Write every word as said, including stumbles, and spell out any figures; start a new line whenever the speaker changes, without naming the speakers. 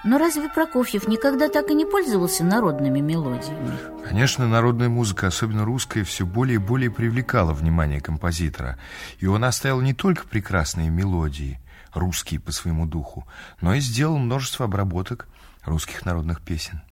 Но разве Прокофьев никогда так и не пользовался народными мелодиями?
Конечно, народная музыка, особенно русская, все более и более привлекала внимание композитора. И он оставил не только прекрасные мелодии, русские по своему духу, но и сделал множество обработок русских народных песен.